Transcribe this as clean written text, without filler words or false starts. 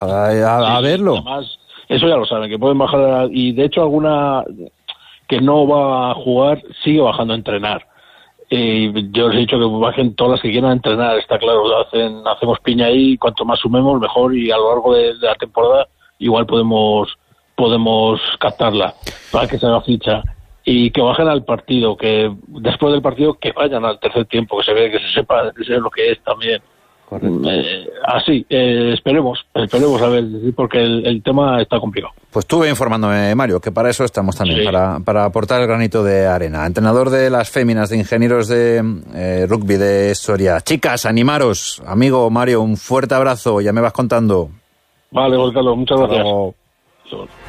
a verlo. Además, eso ya lo saben, que pueden bajar, y de hecho alguna que no va a jugar sigue bajando a entrenar. Yo les he dicho que bajen todas las que quieran entrenar, está claro, hacemos piña ahí, cuanto más sumemos mejor, y a lo largo de la temporada igual podemos captarla para que se haga ficha, y que bajen al partido, que después del partido que vayan al tercer tiempo, que se ve, que se sepa lo que es también. Correcto. Así, esperemos a ver, porque el tema está complicado. Pues estuve informándome, Mario, que para eso estamos también, sí, para aportar el granito de arena. Entrenador de las féminas de ingenieros de rugby de Soria. Chicas, animaros. Amigo Mario, un fuerte abrazo, ya me vas contando. Vale, Juan Carlos, muchas gracias. Hasta luego.